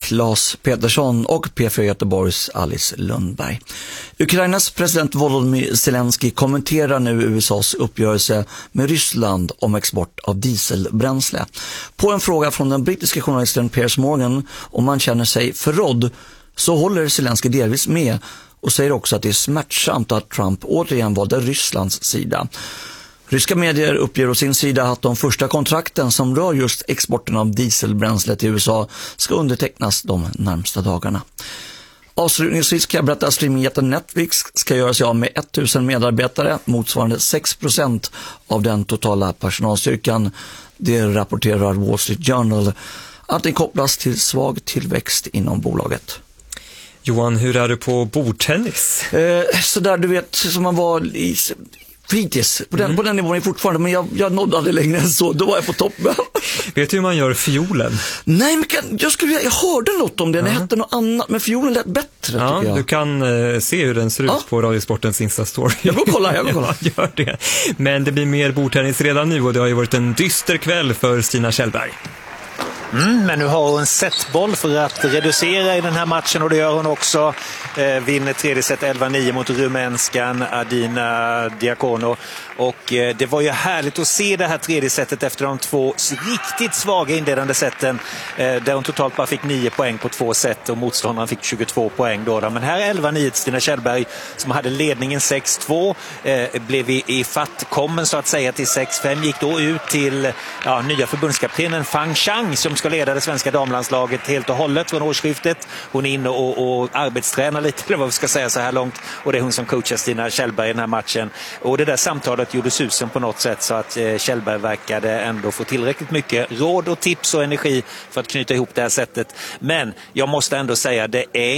Claes Petersson och P4 Göteborgs Alice Lundberg. Ukrainas president Volodymyr Zelensky kommenterar nu USAs uppgörelse med Ryssland om export av dieselbränsle. På en fråga från den brittiska journalisten Piers Morgan om man känner sig förrådd, så håller Zelensky delvis med och säger också att det är smärtsamt att Trump återigen valde Rysslands sida. Ryska medier uppger å sin sida att de första kontrakten som rör just exporten av dieselbränsle till USA ska undertecknas de närmsta dagarna. Avslutningsvis kan jag berätta att streamingjätten Netflix ska göra sig av med 1000 medarbetare, motsvarande 6% av den totala personalstyrkan. Det rapporterar Wall Street Journal att det kopplas till svag tillväxt inom bolaget. Johan, hur är du på bordtennis? Så där du vet, som man var i fritids. På den nivån är fortfarande, men jag nådde aldrig längre än så. Då var jag på toppen. Vet du hur man gör fiolen? Nej, men jag hörde något om det. Det hette något annat, men fiolen lät bättre, tycker jag. Du kan se hur den ser ut på Radiosportens Insta-story. Jag går kolla. Ja, gör det. Men det blir mer bordtennis redan nu och det har ju varit en dyster kväll för Stina Källberg. Men nu har hon setboll för att reducera i den här matchen och det gör hon också. Vinner tredje set 11-9 mot rumänskan Adina Diacono. Och det var ju härligt att se det här tredje setet efter de två riktigt svaga inledande seten. Där hon totalt bara fick 9 poäng på 2 set och motståndaren fick 22 poäng då. Men här är 11-9 till Stina Källberg som hade ledningen 6-2. Blev i fattkommen så att säga till 6-5. Gick då ut till nya förbundskaptenen Fang Chang som ska leda det svenska damlandslaget helt och hållet från årsskiftet. Hon är inne och arbetstränar lite, eller vad vi ska säga så här långt. Och det är hon som coachar Stina Källberg i den här matchen. Och det där samtalet gjorde susen på något sätt så att Källberg verkade ändå få tillräckligt mycket råd och tips och energi för att knyta ihop det här sättet. Men jag måste ändå säga, det är